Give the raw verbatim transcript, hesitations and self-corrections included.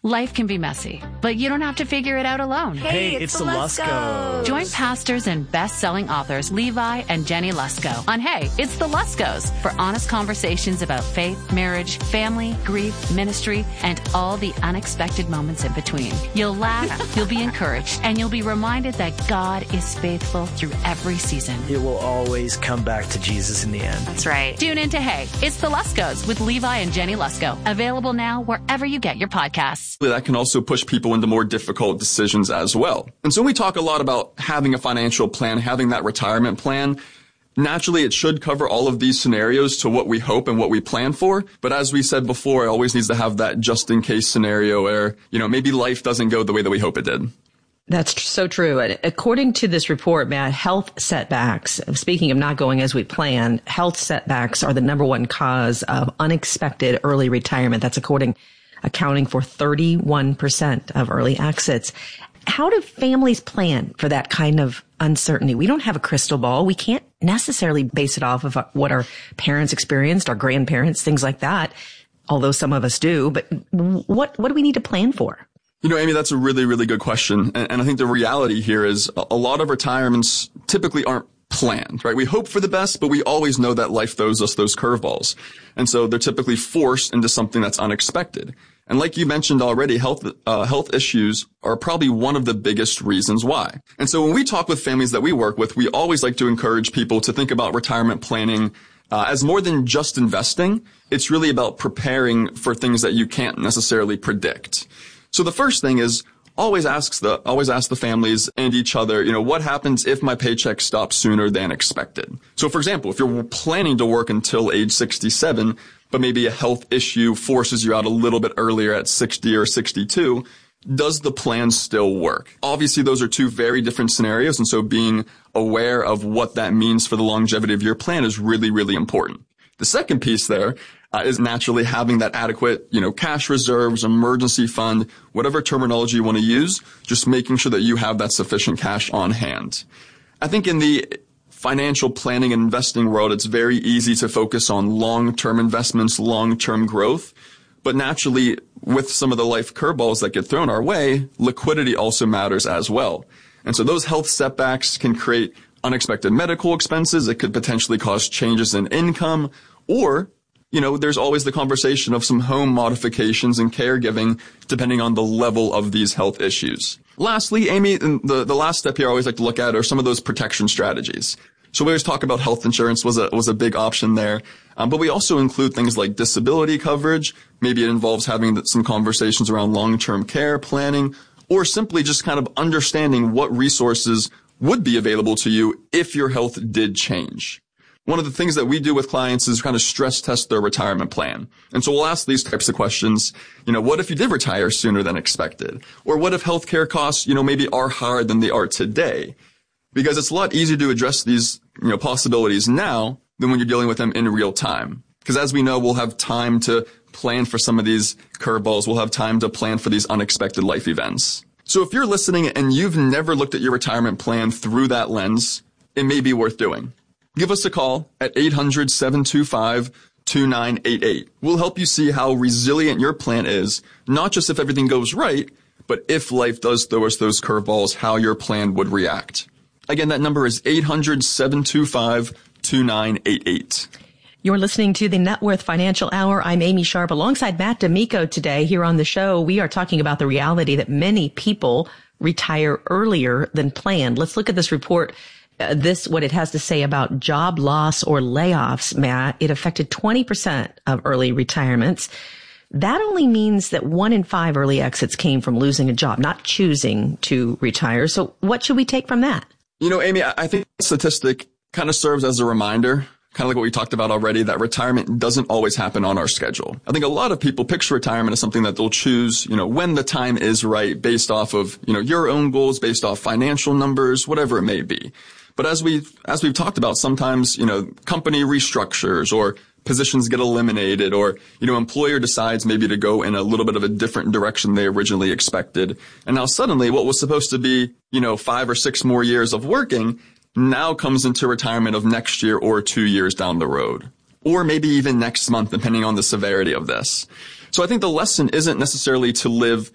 Life can be messy, but you don't have to figure it out alone. Hey, Hey, it's, it's the the Luskos. Join pastors and best-selling authors Levi and Jenny Lusko on Hey, It's the Luskos for honest conversations about faith, marriage, family, grief, ministry, and all the unexpected moments in between. You'll laugh, you'll be encouraged, and you'll be reminded that God is faithful through every season. It will always come back to Jesus in the end. That's right. Tune in to Hey, It's the Luskos with Levi and Jenny Lusko. Available now wherever you get your podcasts. That can also push people into more difficult decisions as well. And so when we talk a lot about having a financial plan, having that retirement plan, naturally it should cover all of these scenarios to what we hope and what we plan for. But as we said before, it always needs to have that just in case scenario where, you know, maybe life doesn't go the way that we hope it did. That's so true. And according to this report, Matt, health setbacks, speaking of not going as we planned, health setbacks are the number one cause of unexpected early retirement. That's according accounting for thirty-one percent of early exits. How do families plan for that kind of uncertainty? We don't have a crystal ball. We can't necessarily base it off of what our parents experienced, our grandparents, things like that, although some of us do. But what, what do we need to plan for? You know, Amy, that's a really, really good question. And, and I think the reality here is a lot of retirements typically aren't planned, right? We hope for the best, but we always know that life throws us those curveballs. And so they're typically forced into something that's unexpected. And like you mentioned already, health, uh, health issues are probably one of the biggest reasons why. And so when we talk with families that we work with, we always like to encourage people to think about retirement planning uh, as more than just investing. It's really about preparing for things that you can't necessarily predict. So the first thing is always asks the, always ask the families and each other, you know, what happens if my paycheck stops sooner than expected? So for example, if you're planning to work until age sixty-seven, but maybe a health issue forces you out a little bit earlier at sixty or sixty-two, does the plan still work? Obviously, those are two very different scenarios, and so being aware of what that means for the longevity of your plan is really, really important. The second piece there uh, is naturally having that adequate, you know, cash reserves, emergency fund, whatever terminology you want to use, just making sure that you have that sufficient cash on hand. I think in the financial planning and investing world, it's very easy to focus on long-term investments, long-term growth. But naturally, with some of the life curveballs that get thrown our way, liquidity also matters as well. And so those health setbacks can create unexpected medical expenses. It could potentially cause changes in income, or, you know, there's always the conversation of some home modifications and caregiving, depending on the level of these health issues. Lastly, Amy, the, the last step here I always like to look at are some of those protection strategies. So we always talk about health insurance was a, was a big option there. Um, but we also include things like disability coverage. Maybe it involves having some conversations around long-term care planning, or simply just kind of understanding what resources would be available to you if your health did change. One of the things that we do with clients is kind of stress test their retirement plan. And so we'll ask these types of questions. You know, what if you did retire sooner than expected? Or what if healthcare costs, you know, maybe are higher than they are today? Because it's a lot easier to address these, you know, possibilities now than when you're dealing with them in real time. Because as we know, we'll have time to plan for some of these curveballs. We'll have time to plan for these unexpected life events. So if you're listening and you've never looked at your retirement plan through that lens, it may be worth doing. Give us a call at eight hundred, seven two five, two nine eight eight. We'll help you see how resilient your plan is, not just if everything goes right, but if life does throw us those curveballs, how your plan would react. Again, that number is eight hundred, seven two five, two nine eight eight. You're listening to the Net Worth Financial Hour. I'm Amy Sharp alongside Matt D'Amico today. Here on the show, we are talking about the reality that many people retire earlier than planned. Let's look at this report. Uh, this, what it has to say about job loss or layoffs, Matt. It affected twenty percent of early retirements. That only means that one in five early exits came from losing a job, not choosing to retire. So what should we take from that? You know, Amy, I think that statistic kind of serves as a reminder, kind of like what we talked about already, that retirement doesn't always happen on our schedule. I think a lot of people picture retirement as something that they'll choose, you know, when the time is right, based off of, you know, your own goals, based off financial numbers, whatever it may be. But as we've, as we've talked about, sometimes, you know, company restructures or positions get eliminated, or, you know, employer decides maybe to go in a little bit of a different direction they originally expected. And now suddenly what was supposed to be, you know, five or six more years of working now comes into retirement of next year or two years down the road, or maybe even next month, depending on the severity of this. So I think the lesson isn't necessarily to live